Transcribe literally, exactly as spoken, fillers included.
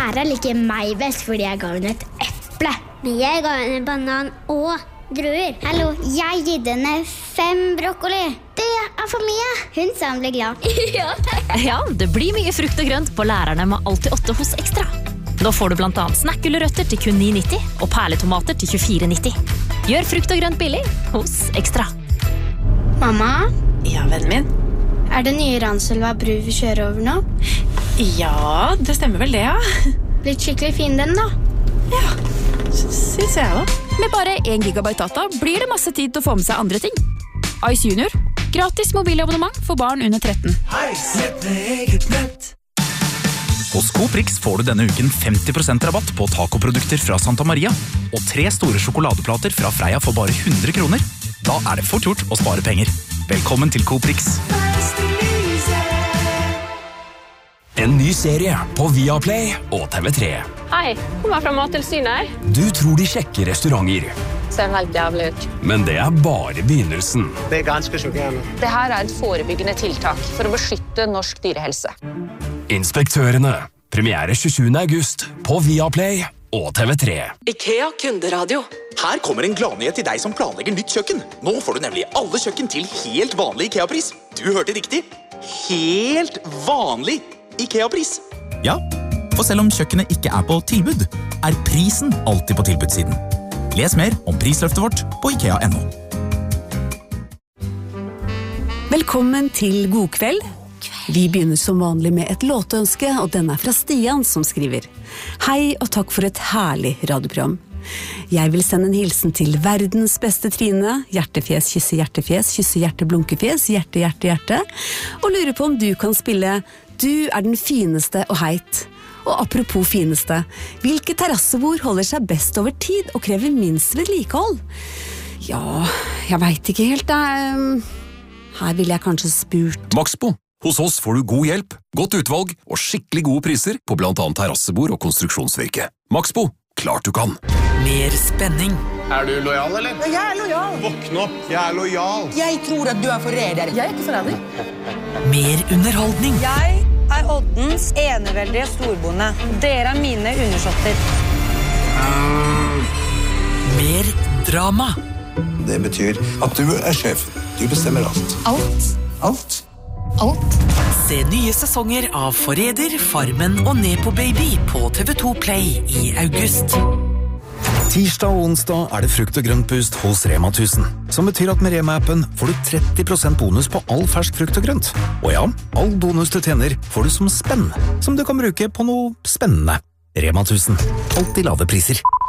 Læreren liker meg best fordi jeg ga henne et eple. Men jeg ga henne banan og druer. Hallo, jeg gitt henne fem brokkoli. Det er for mye. Hun sa hun ble glad. Ja. Ja, det blir mye frukt og grønt på Lærerne med alltid åtte hos Ekstra. Nå får du blant annet snackgulrøtter til kun ni nitti og perletomater til tjuefire nitti. Gjør frukt og grønt billig hos Ekstra. Mamma? Ja, vennen min. Er det nye Ranselva bru vi kjører over nå? Ja, det stemmer vel det, ja. Blitt skikkelig fin den da. Ja, synes jeg da. Med bare en gigabyte data blir det masse tid til å få med seg andre ting. Ice Junior. Gratis mobilabonnement for barn under tretten. Ice, nett med eget nett. Hos Coprix får du denne uken femti prosent rabatt på tacoprodukter fra Santa Maria og tre store sjokoladeplater fra Freia for bare hundre kroner. Da er det fort gjort å spare penger. Velkommen til Coprix. En ny serie på Viaplay og T V tre. Hei, kommer fra Mattilsynet. Du tror de sjekker restauranter, Ser helt jævlig ut. men det er bare begynnelsen. Det er ganske sjokkerende. Det her er et forebyggende tiltak for å beskytte norsk dyrehelse. Inspektørene. Premiere tjuesjuende august på Viaplay og T V tre. IKEA kunderadio. Her kommer en gladnyhet til deg som planlegger nytt kjøkken. Nå får du nemlig alle kjøkken til helt vanlig IKEA-pris. Du hørte riktig. Helt vanlig IKEA-pris. Ja, for selv om kjøkkenet ikke er på tilbud, er prisen alltid på tilbudssiden. Les mer om prisløftet vårt på ikea punktum no. Velkommen til God kveld. Vi begynner som vanlig med et låtønske, og den er fra Stian som skriver: Hei og takk for et herlig radioprogram. Jeg vil sende en hilsen til verdens beste Trine, hjertefjes, kysse hjertefjes, kysse hjerte, blunkefjes, hjerte, hjerte, hjerte, og lurer på om du kan spille Du er den fineste og heit. Og apropos fineste, hvilke terrassebord holder seg best over tid og krever minst vedlikehold? Ja, jeg vet ikke helt, det. Her vil jeg kanskje spurt. Maxbo. Hos oss får du god hjelp, godt utvalg og skikkelig gode priser på blant annet terrassebord og konstruksjonsvirke. Maxbo. Klart du kan. Mer spenning. Er du lojal, eller? Jeg er lojal. Våkn opp, jeg er lojal. Jeg tror at du er forræder. Jeg er ikke forræder. Mer underholdning. Jeg er Oddens eneveldige storbonde. Dere er mine undersåtter. Mer drama. Det betyr at du er sjef. Du bestemmer alt. Alt. Alt. Alt. Se nye sesonger av Forræder, Farmen og Nepo Baby på T V to Play i august. Tirsdag og onsdag er det frukt og grønt boost hos Rema tusen, som betyr at med Rema-appen får du tretti prosent bonus på all fersk frukt og grønt. Og ja, all bonus du tjener får du som spenn, som du kan bruke på noe spennende. Rema tusen. Alltid lave priser.